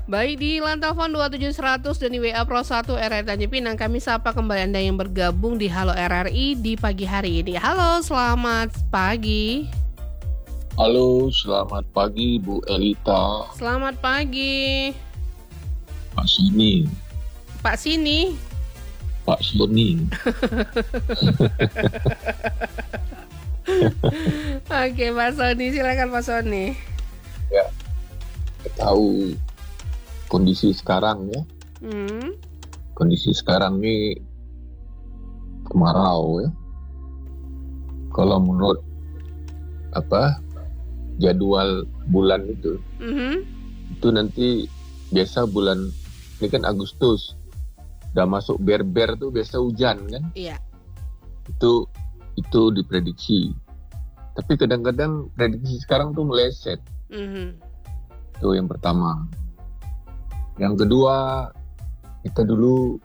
Baik di Lantelfon 27100 dan di WA Pro 1 RRI Tanjung Pinang, kami sapa kembali Anda yang bergabung di Halo RRI di pagi hari ini. Halo, selamat pagi. Halo, selamat pagi Bu Elita. Selamat pagi. Pak Sini. Pak Sini. Pak Soni. Oke, Pak Soni, silakan Pak Soni. Ya, kita tahu kondisi sekarang ya. Kondisi sekarang ini kemarau ya. Kalau menurut jadwal bulan itu nanti biasa bulan ini kan Agustus, udah masuk ber-ber tuh biasa hujan kan? Iya. Itu diprediksi. Tapi kadang-kadang prediksi sekarang tuh meleset. Itu yang pertama. Yang kedua, kita dulu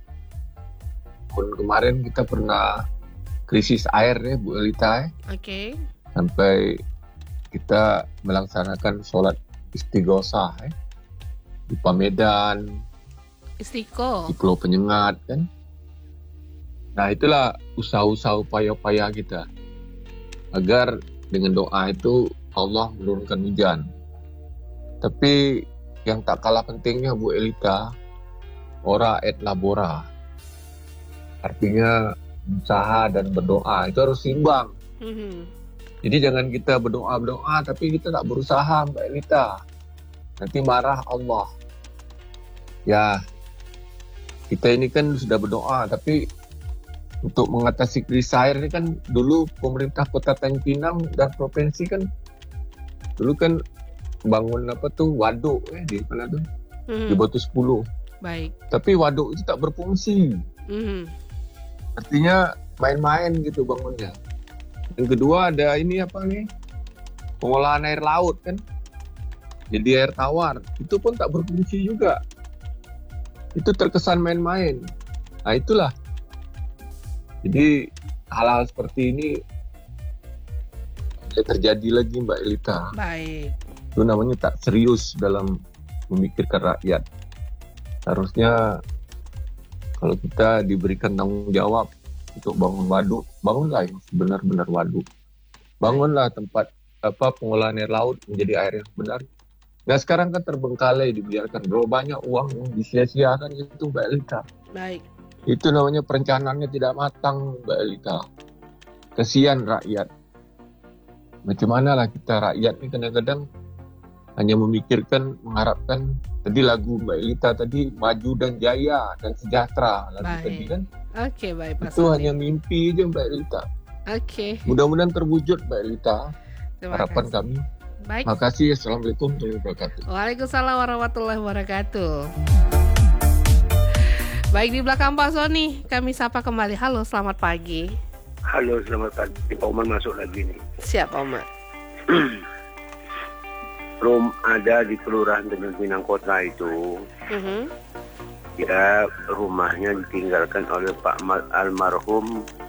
tahun kemarin kita pernah krisis air ya Bu Elita ya. Oke. Sampai kita melaksanakan sholat istighosah ya. Di Pamedan, Istiqo. di Pulau Penyengat kan. Nah itulah usaha-usaha upaya-upaya kita agar dengan doa itu Allah menurunkan hujan. Tapi yang tak kalah pentingnya Bu Elita, ora et labora, artinya usaha dan berdoa itu harus seimbang. Jadi jangan kita berdoa tapi kita tak berusaha Mbak Elita, nanti marah Allah. Ya, kita ini kan sudah berdoa, tapi untuk mengatasi krisis air ini kan dulu pemerintah Kota Tanjung Pinang dan provinsi kan dulu kan bangun waduk di mana tuh di Batu 10. Baik. Tapi waduk itu tak berfungsi. Artinya main-main gitu bangunnya. Yang kedua ada pengolahan air laut kan. Jadi air tawar itu pun tak berfungsi juga. Itu terkesan main-main. Nah itulah. Jadi hal-hal seperti ini tidak terjadi lagi Mbak Elita. Baik. Itu namanya tak serius dalam memikirkan rakyat. Harusnya kalau kita diberikan tanggung jawab untuk bangun waduk, bangunlah yang benar-benar waduk. Bangunlah tempat pengolahan air laut menjadi air yang benar. Nah sekarang kan terbengkalai dibiarkan, berapa banyak uang yang disia-siakan itu Mbak Elita. Baik. Itu namanya perencanaannya tidak matang Mbak Elita. Kesian rakyat. Macam mana lah kita rakyat ini kadang-kadang hanya memikirkan, mengharapkan. Tadi lagu Mbak Elita tadi maju dan jaya dan sejahtera lagu tadi kan. Oke, baik Pak Itu Soni. hanya mimpi aja Mbak Elita. Oke. Mudah-mudahan terwujud Mbak Elita. Terima Harapan kasih. kami. Baik. Makasih. Assalamualaikum warahmatullahi wabarakatuh. Waalaikumsalam warahmatullahi wabarakatuh. Baik, di belakang Pak Soni, kami sapa kembali. Halo, selamat pagi. Halo, selamat pagi. Pak Umar masuk lagi nih. Siap, Oma. Ada di Kelurahan Tanjung Pinang Kota itu, ya rumahnya ditinggalkan oleh Pak almarhum